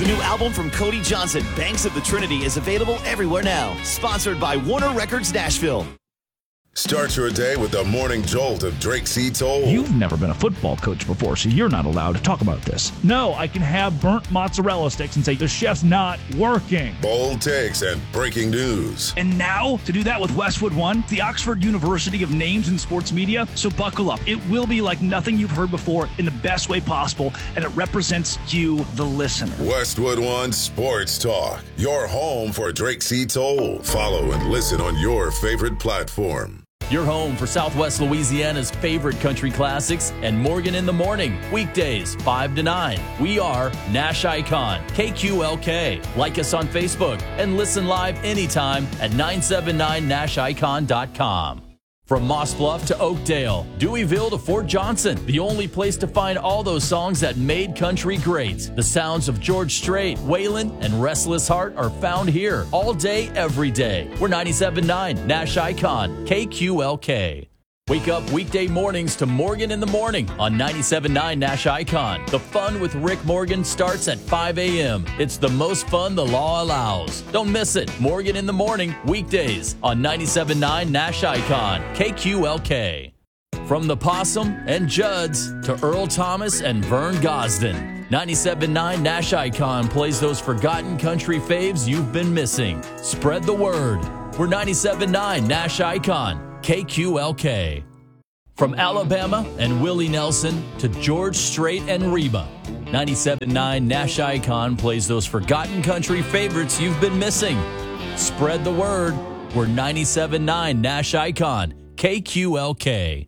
The new album from Cody Johnson, Banks of the Trinity, is available everywhere now. Sponsored by Warner Records Nashville. Start your day with the morning jolt of Drake C. Toll. You've never been a football coach before, so you're not allowed to talk about this. No, I can have burnt mozzarella sticks and say the chef's not working. Bold takes and breaking news. And now, to do that with Westwood One, the Oxford University of Names in Sports Media. So buckle up. It will be like nothing you've heard before in the best way possible, and it represents you, the listener. Westwood One Sports Talk, your home for Drake C. Toll. Follow and listen on your favorite platform. Your home for Southwest Louisiana's favorite country classics and Morgan in the Morning. Weekdays, 5 to 9. We are Nash Icon, KQLK. Like us on Facebook and listen live anytime at 979nashicon.com. From Moss Bluff to Oakdale, Deweyville to Fort Johnson, the only place to find all those songs that made country great. The sounds of George Strait, Waylon, and Restless Heart are found here all day, every day. We're 97.9 Nash Icon, KQLK. Wake up weekday mornings to Morgan in the Morning on 97.9 Nash Icon. The fun with Rick Morgan starts at 5 a.m. It's the most fun the law allows. Don't miss it. Morgan in the Morning, weekdays on 97.9 Nash Icon, KQLK. From the Possum and Judds to Earl Thomas and Vern Gosden, 97.9 Nash Icon plays those forgotten country faves you've been missing. Spread the word. We're 97.9 Nash Icon, KQLK. From Alabama and Willie Nelson to George Strait and Reba, 97.9 Nash Icon plays those forgotten country favorites you've been missing. Spread the word. We're 97.9 Nash Icon, KQLK.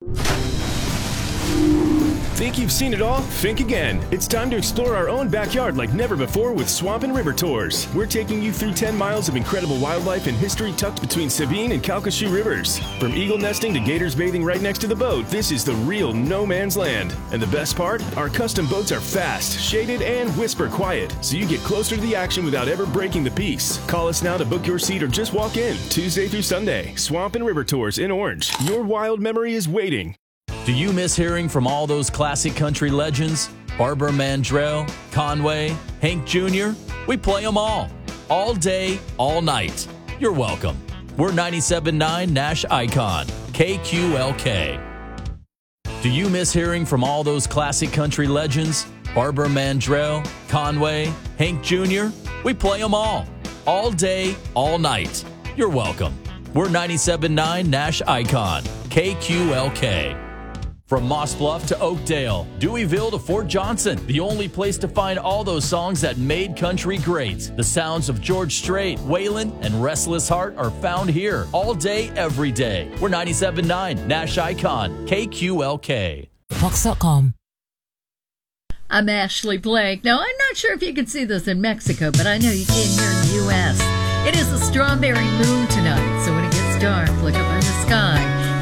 Think you've seen it all? Think again. It's time to explore our own backyard like never before with Swamp and River Tours. We're taking you through 10 miles of incredible wildlife and history tucked between Sabine and Calcasieu Rivers. From eagle nesting to gators bathing right next to the boat, this is the real no man's land. And the best part? Our custom boats are fast, shaded, and whisper quiet, so you get closer to the action without ever breaking the peace. Call us now to book your seat or just walk in. Tuesday through Sunday, Swamp and River Tours in Orange. Your wild memory is waiting. Do you miss hearing from all those classic country legends? Barbara Mandrell, Conway, Hank Jr.? We play them all day, all night. You're welcome. We're 97.9 Nash Icon, KQLK. Do you miss hearing from all those classic country legends? Barbara Mandrell, Conway, Hank Jr.? We play them all day, all night. You're welcome. We're 97.9 Nash Icon, KQLK. From Moss Bluff to Oakdale, Deweyville to Fort Johnson, the only place to find all those songs that made country great. The sounds of George Strait, Waylon, and Restless Heart are found here all day, every day. We're 97.9 Nash Icon, KQLK. Fox.com. I'm Ashley Blake. Now, I'm not sure if you can see this in Mexico, but I know you can here in the U.S. It is a strawberry moon tonight, so when it gets dark, look up in the sky